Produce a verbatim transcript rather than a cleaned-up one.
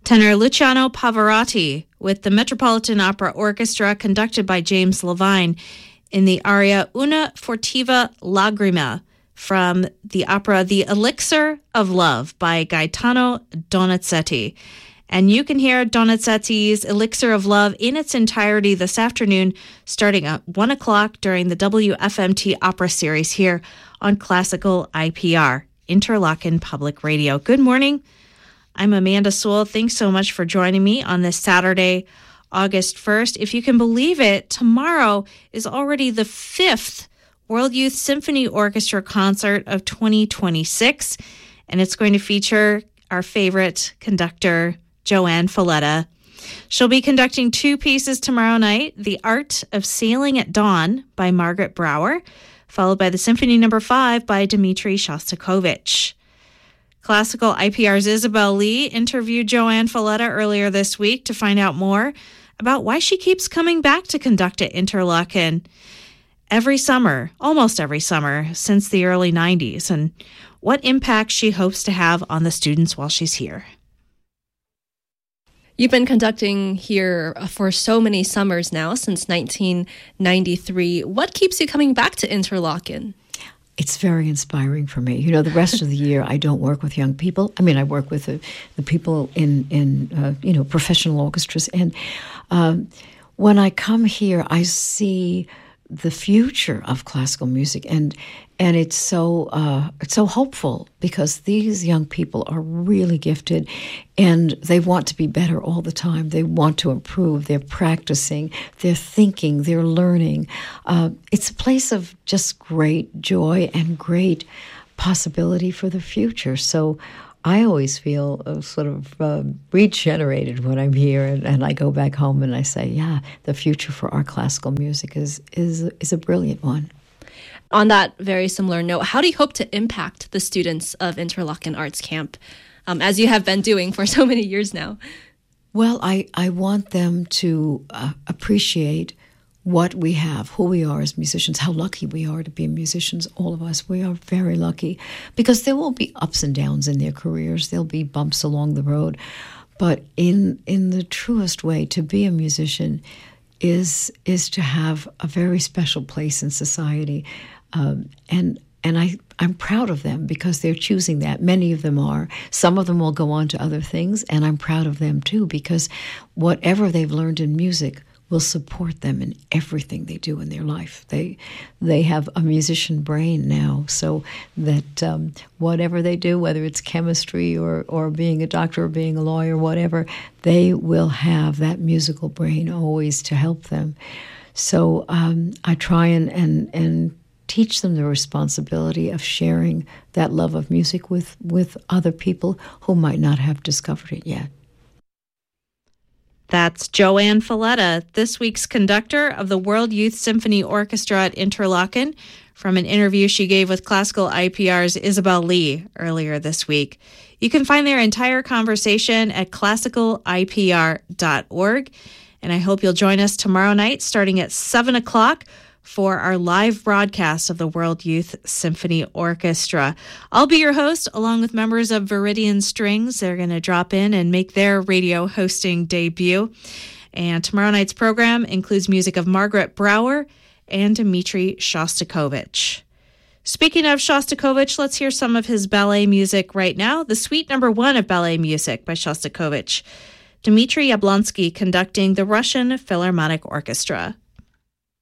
Tenor Luciano Pavarotti with the Metropolitan Opera Orchestra, conducted by James Levine, in the aria Una Furtiva Lagrima from the opera The Elixir of Love by Gaetano Donizetti. And you can hear Donizetti's Elixir of Love in its entirety this afternoon, starting at one o'clock during the W F M T Opera Series here on Classical I P R, Interlochen Public Radio. Good morning. I'm Amanda Sewell. Thanks so much for joining me on this Saturday, August first. If you can believe it, tomorrow is already the fifth World Youth Symphony Orchestra concert of twenty twenty-six, and it's going to feature our favorite conductor, Joanne Falletta. She'll be conducting two pieces tomorrow night, The Art of Sailing at Dawn by Margaret Brower, followed by the Symphony Number five by Dmitri Shostakovich. Classical I P R's Isabel Lee interviewed Joanne Falletta earlier this week to find out more about why she keeps coming back to conduct at Interlochen every summer, almost every summer, since the early nineties, and what impact she hopes to have on the students while she's here. You've been conducting here for so many summers now, since nineteen ninety-three. What keeps you coming back to Interlochen? It's very inspiring for me. You know, the rest of the year, I don't work with young people. I mean, I work with the, the people in, in uh, you know, professional orchestras. And um, when I come here, I see the future of classical music, and and it's so uh, it's so hopeful, because these young people are really gifted, and they want to be better all the time. They want to improve. They're practicing. They're thinking. They're learning. Uh, it's a place of just great joy and great possibility for the future. So I always feel uh, sort of uh, regenerated when I'm here, and, and I go back home and I say, yeah, the future for our classical music is is is a brilliant one. On that very similar note, how do you hope to impact the students of Interlochen Arts Camp, um, as you have been doing for so many years now? Well, I, I want them to uh, appreciate what we have, who we are as musicians, how lucky we are to be musicians, all of us. We are very lucky, because there will be ups and downs in their careers. There'll be bumps along the road. But in in the truest way, to be a musician is is to have a very special place in society. Um, and and I, I'm proud of them, because they're choosing that. Many of them are. Some of them will go on to other things, and I'm proud of them too, because whatever they've learned in music will support them in everything they do in their life. They they have a musician brain now, so that um, whatever they do, whether it's chemistry or, or being a doctor or being a lawyer, whatever, they will have that musical brain always to help them. So um, I try and, and, and teach them the responsibility of sharing that love of music with, with other people who might not have discovered it yet. That's Joanne Falletta, this week's conductor of the World Youth Symphony Orchestra at Interlochen, from an interview she gave with Classical I P R's Isabel Lee earlier this week. You can find their entire conversation at classical I P R dot org, and I hope you'll join us tomorrow night starting at seven o'clock for our live broadcast of the World Youth Symphony Orchestra. I'll be your host, along with members of Viridian Strings. They're going to drop in and make their radio hosting debut. And tomorrow night's program includes music of Margaret Brower and Dmitri Shostakovich. Speaking of Shostakovich, let's hear some of his ballet music right now. The Suite Number One of Ballet Music by Shostakovich. Dmitry Yablonsky conducting the Russian Philharmonic Orchestra.